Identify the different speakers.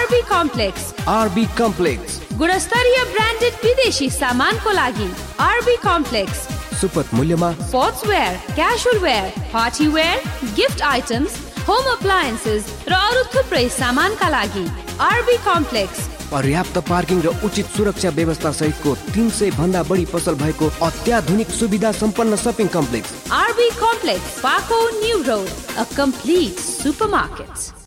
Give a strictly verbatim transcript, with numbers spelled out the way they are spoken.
Speaker 1: R B complex
Speaker 2: R B complex
Speaker 1: गुणस्तरीय branded विदेशी सामानको लागि आरबी कम्प्लेक्स
Speaker 2: सुपथ मूल्यमा
Speaker 1: sportswear, casual where, party wear, gift items, home appliances र अरू थुप्रै सामानका लागि आरबी कम्प्लेक्स।
Speaker 2: पर्याप्त पार्किङ र उचित सुरक्षा व्यवस्था सहितको तीन सय भन्दा बढी पसल भएको अत्याधुनिक सुविधा सम्पन्न शपिङ कम्प्लेक्स
Speaker 1: आरबी कम्प्लेक्स, पाको new road, a complete supermarket.